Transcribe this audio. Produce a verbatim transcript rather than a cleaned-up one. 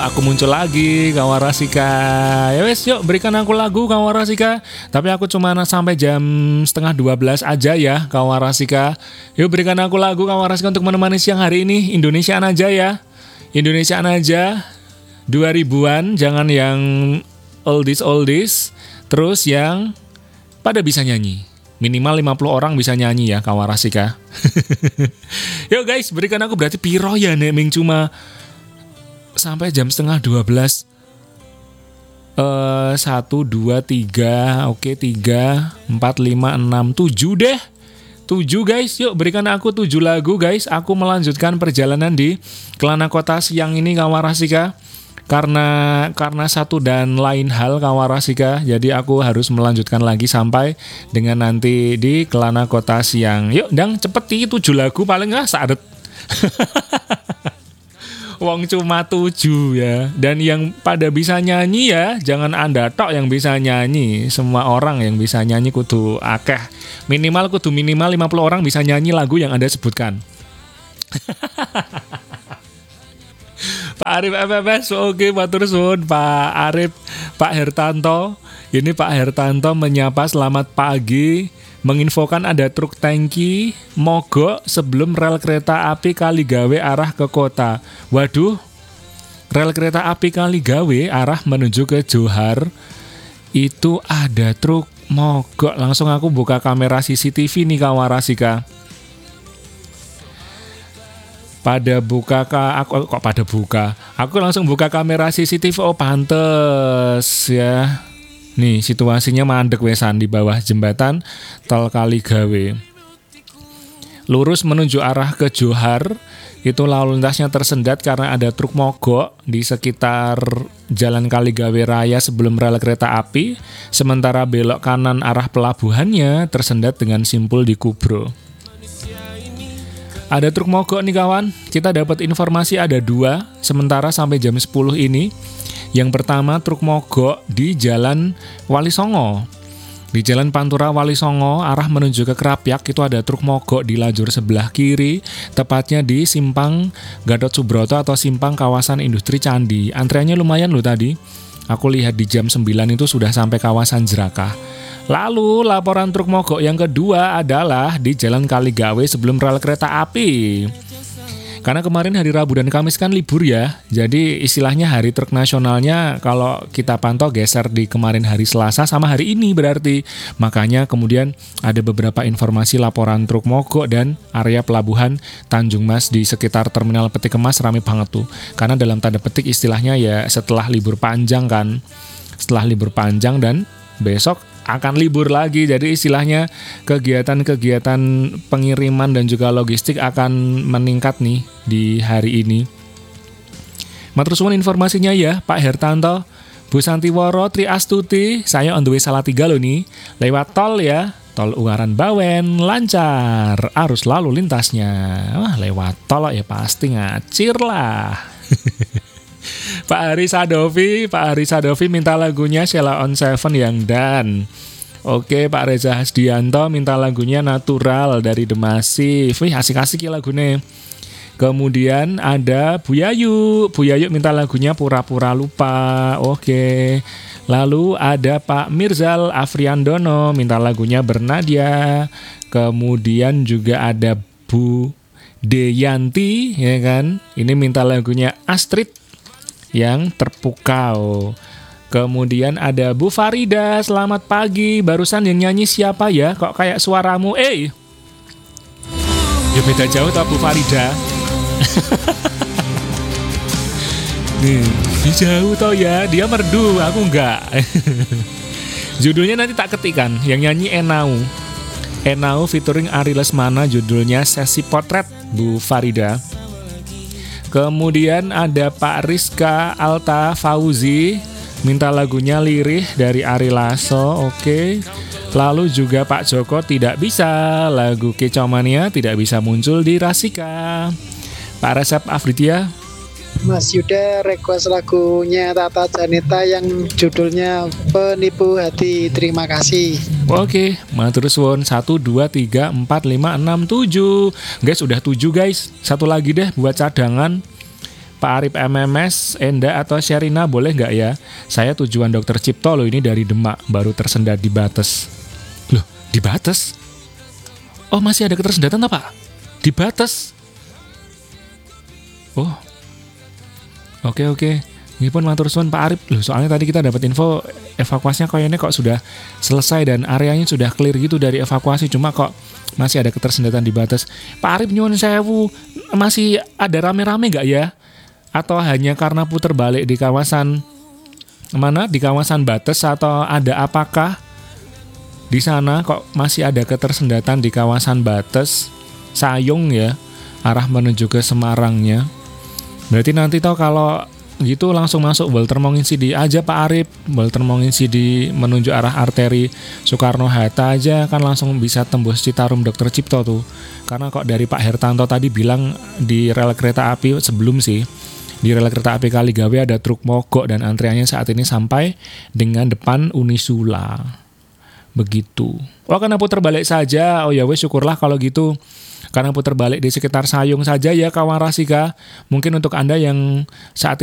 aku muncul lagi Kak Warasika. Ya wes, yuk berikan aku lagu Kak Warasika. Tapi aku cuma sampai jam setengah dua belas aja ya Kak Warasika. Yuk berikan aku lagu Kak Warasika untuk menemani siang hari ini. Indonesiaan aja ya. Indonesiaan aja. dua ribuan, jangan yang oldies oldies. Terus yang pada bisa nyanyi. Minimal lima puluh orang bisa nyanyi ya Kak Warasika. Yuk guys, berikan aku berarti piro ya Neming cuma sampai jam setengah dua belas. Uh, satu, dua, tiga, oke, tiga, empat, lima, enam, tujuh deh. Tujuh guys, yuk berikan aku tujuh lagu guys. Aku melanjutkan perjalanan di Kelana Kota siang ini Kak Warasika. Karena karena satu dan lain hal Kak Warasika, jadi aku harus melanjutkan lagi sampai dengan nanti di Kelana Kota siang. Yuk dang cepet nih tujuh lagu paling nggak sadet. Wong cuma tujuh ya. Dan yang pada bisa nyanyi ya, jangan Anda tok yang bisa nyanyi. Semua orang yang bisa nyanyi kudu akeh. Minimal kudu minimal lima puluh orang bisa nyanyi lagu yang Anda sebutkan. Pak Arif F F S, oke matur suwun Pak Arif, Pak Hertanto. Ini Pak Hertanto menyapa selamat pagi. Menginfokan ada truk tangki mogok sebelum rel kereta api Kaligawe arah ke kota. Waduh, rel kereta api Kaligawe arah menuju ke Johar itu ada truk mogok. Langsung aku buka kamera C C T V nih Kak Warasika. Pada buka ka, aku kok pada buka. Aku langsung buka kamera C C T V. Oh pantes ya. Nih situasinya mandek wesan di bawah jembatan tol Kaligawe. Lurus menuju arah ke Johar, itu lalu lintasnya tersendat karena ada truk mogok di sekitar Jalan Kaligawe Raya sebelum rel kereta api. Sementara belok kanan arah pelabuhannya tersendat dengan simpul di Kubro. Ada truk mogok nih kawan. Kita dapat informasi ada dua sementara sampai jam sepuluh ini. Yang pertama truk mogok di Jalan Wali Songo. Di Jalan Pantura Wali Songo arah menuju ke Krapyak itu ada truk mogok di lajur sebelah kiri, tepatnya di Simpang Gatot Subroto atau Simpang Kawasan Industri Candi. Antriannya lumayan loh tadi. Aku lihat di jam sembilan itu sudah sampai kawasan Jerakah. Lalu laporan truk mogok yang kedua adalah di Jalan Kaligawe sebelum rel kereta api. Karena kemarin hari Rabu dan Kamis kan libur ya, jadi istilahnya hari truk nasionalnya kalau kita pantau geser di kemarin hari Selasa sama hari ini berarti. Makanya kemudian ada beberapa informasi laporan truk mogok dan area pelabuhan Tanjung Mas di sekitar Terminal Peti Kemas rame banget tuh. Karena dalam tanda petik istilahnya ya setelah libur panjang kan, setelah libur panjang dan besok akan libur lagi, jadi istilahnya kegiatan-kegiatan pengiriman dan juga logistik akan meningkat nih di hari ini. Matur suwun informasinya ya Pak Hertanto, Bu Santiworo, Tri Astuti. Saya on the way Salatiga loh nih, lewat tol ya, tol Ungaran Bawen, lancar arus lalu lintasnya. Wah lewat tol ya pasti ngacir lah. Pak Hari Sadovi, Pak Hari Sadovi minta lagunya Sheila on Seven yang dan. Oke, Pak Reza Hasdianto minta lagunya Natural dari The Massive. Wih, asik-asik ya lagunya. Kemudian ada Bu Yayu, Bu Yayu minta lagunya Pura-Pura Lupa. Oke. Lalu ada Pak Mirzal Afriandono minta lagunya Bernadia. Kemudian juga ada Bu Deyanti ya kan. Ini minta lagunya Astrid yang Terpukau. Kemudian ada Bu Farida, selamat pagi. Barusan yang nyanyi siapa ya? Kok kayak suaramu? Eh, ya beda jauh tau Bu Farida. Nih, jauh tau ya. Dia merdu, aku enggak. Judulnya nanti tak ketikan. Yang nyanyi Enau. Enau featuring Ari Lesmana, judulnya Sesi Potret Bu Farida. Kemudian ada Pak Rizka Alta Fauzi minta lagunya Lirih dari Ari Lasso. Oke. Lalu juga Pak Joko Tidak Bisa, lagu Kecomania tidak bisa muncul di Rasika. Pak Resep Afridia, Mas Yuda request lagunya Tata Janeta yang judulnya Penipu Hati. Terima kasih. Oke, matur suwun. Satu, dua, tiga, empat, lima, enam, tujuh. Guys, udah tujuh guys. Satu lagi deh buat cadangan. Pak Arif M M S, Enda atau Sherina boleh nggak ya? Saya tujuan dokter Cipto loh, ini dari Demak, baru tersendat di Bates. Loh, di Bates? Oh, masih ada ketersendatan tak Pak? Di Bates? Oh, oke oke. Ini pun matur suwun Pak Arif. Loh, soalnya tadi kita dapat info evakuasinya kayaknya kok sudah selesai dan areanya sudah clear gitu dari evakuasi, cuma kok masih ada ketersendatan di Bates. Pak Arif nyuwun sewu, masih ada rame-rame nggak ya? Atau hanya karena putar balik di kawasan mana? Di kawasan Bates, atau ada apakah di sana kok masih ada ketersendatan di kawasan Bates, Sayung ya, arah menuju ke Semarangnya. Berarti nanti tau kalau gitu langsung masuk Waltermongin C D aja Pak Arif, Waltermongin C D menuju arah arteri Soekarno-Hatta aja kan langsung bisa tembus Citarum dokter Cipto tuh. Karena kok dari Pak Hertanto tadi bilang di rel kereta api sebelum sih, di rel kereta api Kaligawe ada truk mogok dan antriannya saat ini sampai dengan depan Unisula. Begitu. Oh, karena putar balik saja. Oh ya wes, syukurlah kalau gitu. Karena putar balik di sekitar Sayung saja ya kawan Rasika. Mungkin untuk Anda yang saat